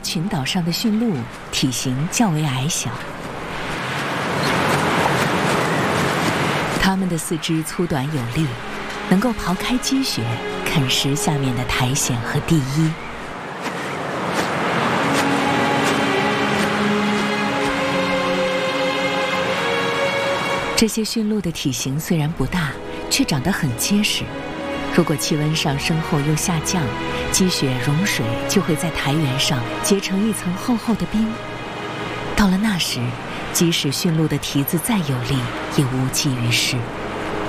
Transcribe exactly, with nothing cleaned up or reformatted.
群岛上的驯鹿体型较为矮小，它们的四肢粗短有力，能够刨开积雪，啃食下面的苔藓和地衣。这些驯鹿的体型虽然不大，却长得很结实。如果气温上升后又下降，积雪融水就会在苔原上结成一层厚厚的冰。到了那时，即使驯鹿的蹄子再有力，也无济于事。